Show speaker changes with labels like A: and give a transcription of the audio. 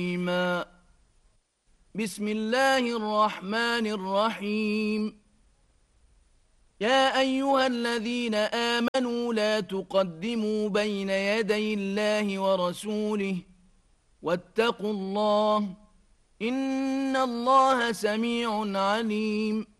A: بسم الله الرحمن الرحيم يا أيها الذين آمنوا لا تقدموا بين يدي الله ورسوله واتقوا الله إن الله سميع عليم